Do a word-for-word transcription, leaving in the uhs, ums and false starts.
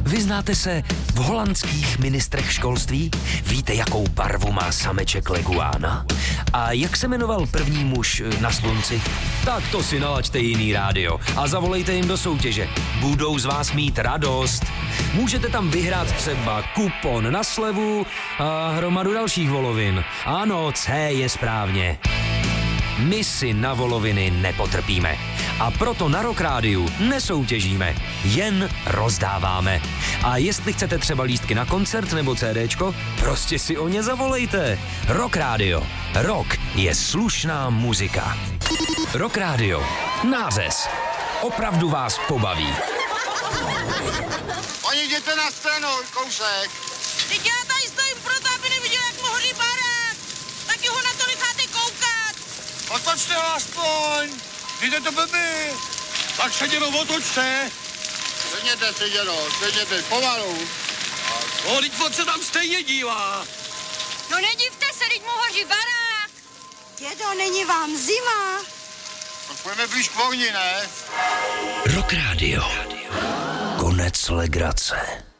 Vyznáte se v holandských ministrech školství? Víte, jakou barvu má sameček leguána? A jak se jmenoval první muž na slunci? Tak to si nalaďte jiný rádio a zavolejte jim do soutěže. Budou z vás mít radost. Můžete tam vyhrát třeba kupon na slevu a hromadu dalších volovin. Ano, C je správně. My si na voloviny nepotrpíme. A proto na Rock Rádiu nesoutěžíme, jen rozdáváme. A jestli chcete třeba lístky na koncert nebo CDčko, prostě si o ně zavolejte. Rock Rádio. Rock je slušná muzika. Rock Rádio. Nářez. Opravdu vás pobaví. Oni jděte na scénu, kousek. Teď já tady stojím proto, aby neviděl, jak mu hoří barák. Taky ho na to necháte koukat. Otočte ho aspoň. Víte to blbý. Tak se děno otočte. Sedněte si, děno, sedněte, pomalu. O, teď se tam stejně dívá. No nedivte se, teď mu hoří barák. Dědo, není vám zima? Tak půjdeme blíž k ohni, ne? Rock Rádio. Konec legrace.